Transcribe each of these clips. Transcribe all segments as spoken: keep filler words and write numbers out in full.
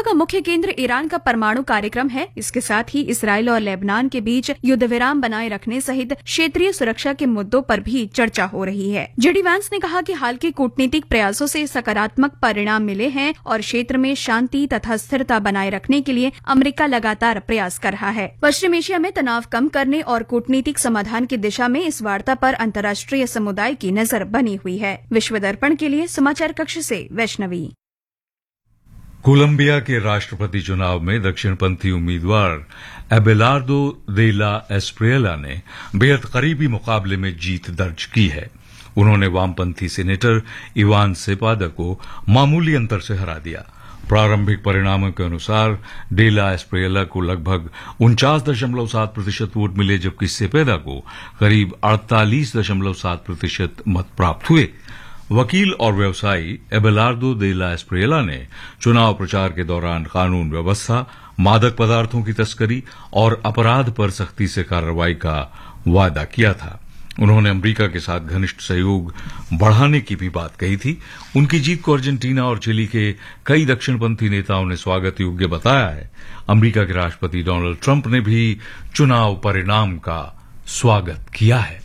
का मुख्य केंद्र ईरान का परमाणु कार्यक्रम है। इसके साथ ही इसराइल और लेबनान के बीच युद्ध विराम बनाए रखने सहित क्षेत्रीय सुरक्षा के मुद्दों पर भी चर्चा हो रही है। जेडी वैंस ने कहा कि हाल के कूटनीतिक प्रयासों से सकारात्मक परिणाम मिले हैं और क्षेत्र में शांति तथा स्थिरता बनाए रखने के लिए अमेरिका लगातार प्रयास कर रहा है। पश्चिम एशिया में तनाव कम करने और कूटनीतिक समाधान की दिशा में इस वार्ता पर अंतर्राष्ट्रीय समुदाय की नजर बनी हुई है। विश्व दर्पण के लिए समाचार कक्ष से वैष्णवी। कोलंबिया के राष्ट्रपति चुनाव में दक्षिणपंथी उम्मीदवार एबेलार्दो दे ला एस्प्रियला ने बेहद करीबी मुकाबले में जीत दर्ज की है। उन्होंने वामपंथी सीनेटर इवान सेपादा को मामूली अंतर से हरा दिया। प्रारंभिक परिणामों के अनुसार डे ला एस्प्रियला को लगभग उनचास दशमलव सात प्रतिशत वोट मिले, जबकि सेपेदा को करीब अड़तालीस दशमलव सात प्रतिशत मत प्राप्त हुए। वकील और व्यवसायी एबेलार्दो दे ला एस्प्रियला ने चुनाव प्रचार के दौरान कानून व्यवस्था, मादक पदार्थों की तस्करी और अपराध पर सख्ती से कार्रवाई का वादा किया था। उन्होंने अमेरिका के साथ घनिष्ठ सहयोग बढ़ाने की भी बात कही थी। उनकी जीत को अर्जेंटीना और चिली के कई दक्षिणपंथी नेताओं ने स्वागत योग्य बताया है। अमेरिका के राष्ट्रपति डोनाल्ड ट्रंप ने भी चुनाव परिणाम का स्वागत किया है।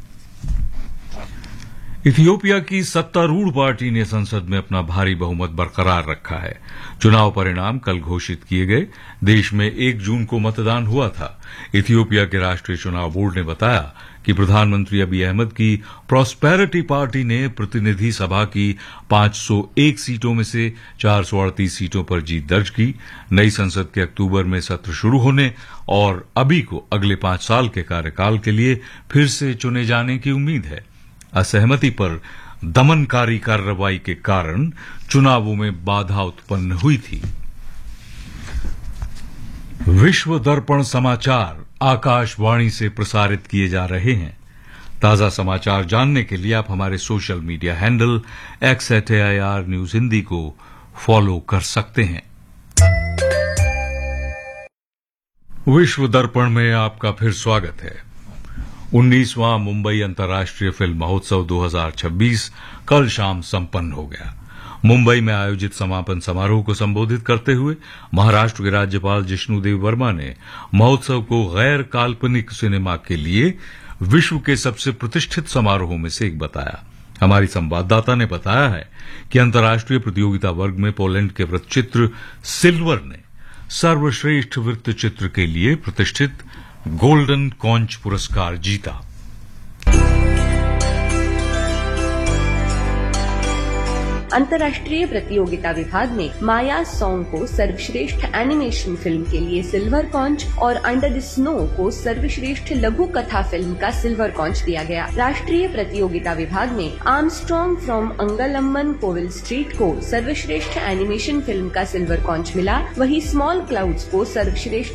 इथियोपिया की सत्तारूढ़ पार्टी ने संसद में अपना भारी बहुमत बरकरार रखा है। चुनाव परिणाम कल घोषित किए गए। देश में एक जून को मतदान हुआ था। इथियोपिया के राष्ट्रीय चुनाव बोर्ड ने बताया कि प्रधानमंत्री अबी अहमद की प्रॉस्पेरिटी पार्टी ने प्रतिनिधि सभा की पांच सौ एक सीटों में से चार सौ अड़तीस सीटों पर जीत दर्ज की। नई संसद के अक्टूबर में सत्र शुरू होने और अबी को अगले पांच साल के कार्यकाल के लिए फिर से चुने जाने की उम्मीद है। असहमति पर दमनकारी कार्रवाई के कारण चुनावों में बाधा उत्पन्न हुई थी। विश्व दर्पण समाचार आकाशवाणी से प्रसारित किए जा रहे हैं। ताजा समाचार जानने के लिए आप हमारे social media handle x eight A I R news Hindi को फॉलो कर सकते हैं। विश्व दर्पण में आपका फिर स्वागत है। उन्नीसवां मुंबई अंतर्राष्ट्रीय फिल्म महोत्सव दो हज़ार छब्बीस कल शाम संपन्न हो गया। मुंबई में आयोजित समापन समारोह को संबोधित करते हुए महाराष्ट्र के राज्यपाल जिष्णुदेव वर्मा ने महोत्सव को गैर काल्पनिक सिनेमा के लिए विश्व के सबसे प्रतिष्ठित समारोहों में से एक बताया। हमारी संवाददाता ने बताया है कि अंतर्राष्ट्रीय प्रतियोगिता वर्ग में पोलैंड के वृत्तचित्र सिल्वर ने सर्वश्रेष्ठ वृत्तचित्र के लिए प्रतिष्ठित गोल्डन कॉन्च पुरस्कार जीता। अंतर्राष्ट्रीय प्रतियोगिता विभाग में माया सॉन्ग को सर्वश्रेष्ठ एनिमेशन फिल्म के लिए सिल्वर कॉन्च और अंडर द स्नो को सर्वश्रेष्ठ लघु कथा फिल्म का सिल्वर कॉन्च दिया गया। राष्ट्रीय प्रतियोगिता विभाग में आर्मस्ट्रॉन्ग फ्रॉम अंगलम्मन कोविल स्ट्रीट को सर्वश्रेष्ठ एनिमेशन फिल्म का सिल्वर कॉन्च मिला। वहीं स्मॉल क्लाउड्स को सर्वश्रेष्ठ